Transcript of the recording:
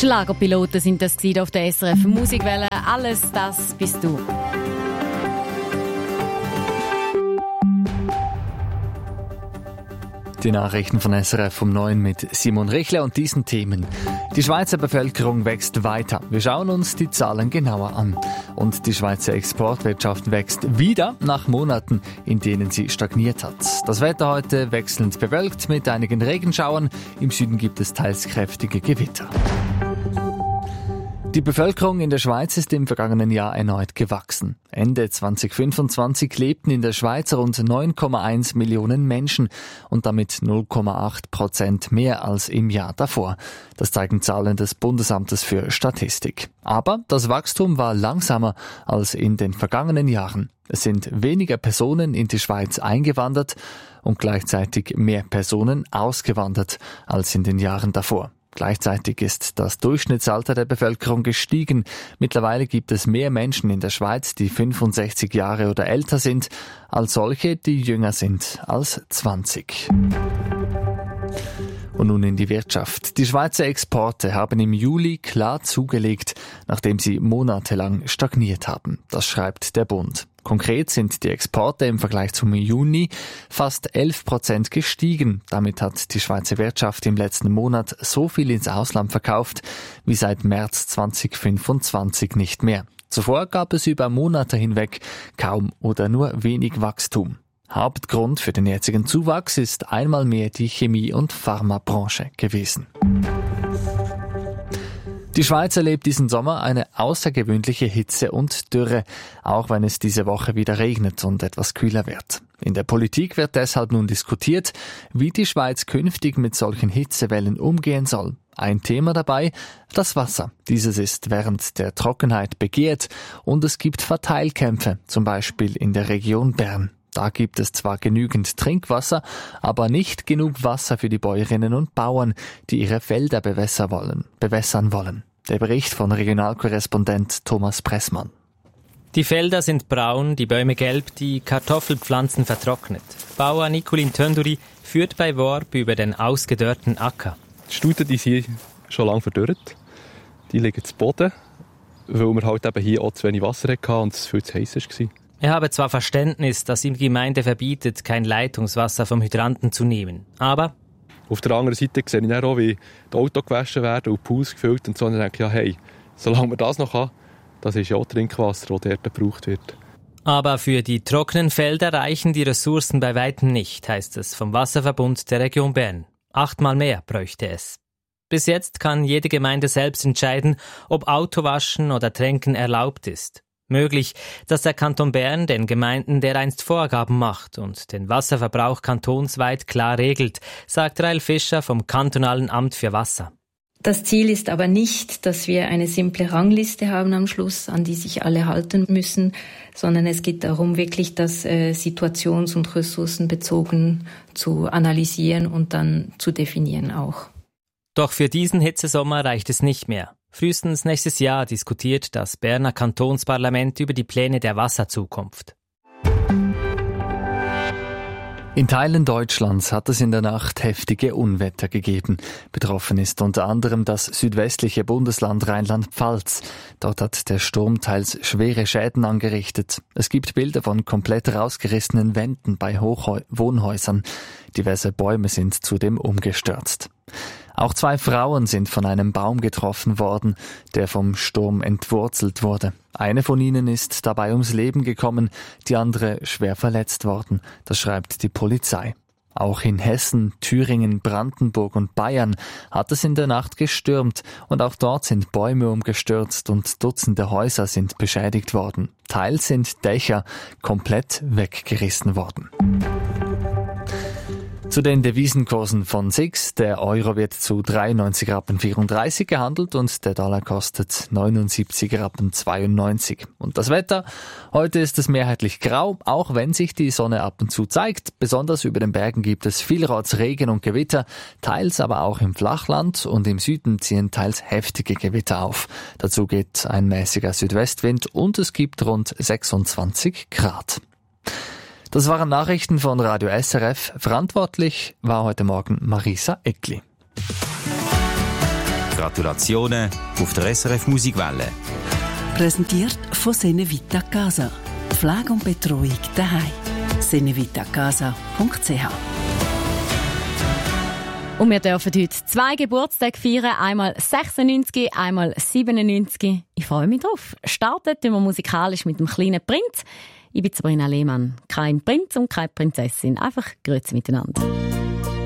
Schlagerpiloten sind das auf der SRF Musikwelle. Alles das bist du. Die Nachrichten von SRF um 9 mit Simon Richle und diesen Themen. Die Schweizer Bevölkerung wächst weiter. Wir schauen uns die Zahlen genauer an. Und die Schweizer Exportwirtschaft wächst wieder nach Monaten, in denen sie stagniert hat. Das Wetter heute wechselnd bewölkt mit einigen Regenschauern. Im Süden gibt es teils kräftige Gewitter. Die Bevölkerung in der Schweiz ist im vergangenen Jahr erneut gewachsen. Ende 2025 lebten in der Schweiz rund 9,1 Millionen Menschen und damit 0,8% mehr als im Jahr davor. Das zeigen Zahlen des Bundesamtes für Statistik. Aber das Wachstum war langsamer als in den vergangenen Jahren. Es sind weniger Personen in die Schweiz eingewandert und gleichzeitig mehr Personen ausgewandert als in den Jahren davor. Gleichzeitig ist das Durchschnittsalter der Bevölkerung gestiegen. Mittlerweile gibt es mehr Menschen in der Schweiz, die 65 Jahre oder älter sind, als solche, die jünger sind als 20. Und nun in die Wirtschaft. Die Schweizer Exporte haben im Juli klar zugelegt, nachdem sie monatelang stagniert haben. Das schreibt der Bund. Konkret sind die Exporte im Vergleich zum Juni fast 11% gestiegen. Damit hat die Schweizer Wirtschaft im letzten Monat so viel ins Ausland verkauft wie seit März 2025 nicht mehr. Zuvor gab es über Monate hinweg kaum oder nur wenig Wachstum. Hauptgrund für den jetzigen Zuwachs ist einmal mehr die Chemie- und Pharmabranche gewesen. Die Schweiz erlebt diesen Sommer eine außergewöhnliche Hitze und Dürre, auch wenn es diese Woche wieder regnet und etwas kühler wird. In der Politik wird deshalb nun diskutiert, wie die Schweiz künftig mit solchen Hitzewellen umgehen soll. Ein Thema dabei, das Wasser. Dieses ist während der Trockenheit begehrt und es gibt Verteilkämpfe, zum Beispiel in der Region Bern. Da gibt es zwar genügend Trinkwasser, aber nicht genug Wasser für die Bäuerinnen und Bauern, die ihre Felder bewässern wollen. Der Bericht von Regionalkorrespondent Thomas Pressmann. Die Felder sind braun, die Bäume gelb, die Kartoffelpflanzen vertrocknet. Bauer Nicolin Tönduri führt bei Worb über den ausgedörrten Acker. Die Stuten die sind schon lange verdürrt. Die liegen zu Boden, weil wir halt eben hier auch zu wenig Wasser hatten und es viel zu heiß war. Er habe zwar Verständnis, dass ihm die Gemeinde verbietet, kein Leitungswasser vom Hydranten zu nehmen, aber auf der anderen Seite sehe ich dann auch, wie die Autos gewaschen werden und die Pools gefüllt und so. Und dann denke ich, ja, hey, solange man das noch haben, das ist ja auch Trinkwasser, das dort gebraucht wird. Aber für die trockenen Felder reichen die Ressourcen bei weitem nicht, heißt es vom Wasserverbund der Region Bern. 8-mal mehr bräuchte es. Bis jetzt kann jede Gemeinde selbst entscheiden, ob Autowaschen oder Tränken erlaubt ist. Möglich, dass der Kanton Bern den Gemeinden dereinst Vorgaben macht und den Wasserverbrauch kantonsweit klar regelt, sagt Rael Fischer vom Kantonalen Amt für Wasser. Das Ziel ist aber nicht, dass wir eine simple Rangliste haben am Schluss, an die sich alle halten müssen, sondern es geht darum, wirklich das situations- und ressourcenbezogen zu analysieren und dann zu definieren auch. Doch für diesen Hitzesommer reicht es nicht mehr. Frühestens nächstes Jahr diskutiert das Berner Kantonsparlament über die Pläne der Wasserzukunft. In Teilen Deutschlands hat es in der Nacht heftige Unwetter gegeben. Betroffen ist unter anderem das südwestliche Bundesland Rheinland-Pfalz. Dort hat der Sturm teils schwere Schäden angerichtet. Es gibt Bilder von komplett rausgerissenen Wänden bei Wohnhäusern. Diverse Bäume sind zudem umgestürzt. Auch 2 Frauen sind von einem Baum getroffen worden, der vom Sturm entwurzelt wurde. Eine von ihnen ist dabei ums Leben gekommen, die andere schwer verletzt worden. Das schreibt die Polizei. Auch in Hessen, Thüringen, Brandenburg und Bayern hat es in der Nacht gestürmt und auch dort sind Bäume umgestürzt und Dutzende Häuser sind beschädigt worden. Teils sind Dächer komplett weggerissen worden. Zu den Devisenkursen von SIX. Der Euro wird zu 93,34 Rappen gehandelt und der Dollar kostet 79,92 Rappen. Und das Wetter? Heute ist es mehrheitlich grau, auch wenn sich die Sonne ab und zu zeigt. Besonders über den Bergen gibt es vielerorts Regen und Gewitter, teils aber auch im Flachland und im Süden ziehen teils heftige Gewitter auf. Dazu geht ein mäßiger Südwestwind und es gibt rund 26 Grad. Das waren Nachrichten von Radio SRF. Verantwortlich war heute Morgen Marisa Eckli. Gratulationen auf der SRF Musikwelle. Präsentiert von Senevita Casa. Pflege und Betreuung daheim. senevitacasa.ch. Und wir dürfen heute 2 Geburtstage feiern. Einmal 96, einmal 97. Ich freue mich drauf. Startet wir musikalisch mit dem kleinen Prinz. Ich bin Sabrina Lehmann. Kein Prinz und keine Prinzessin. Einfach grüezi miteinander.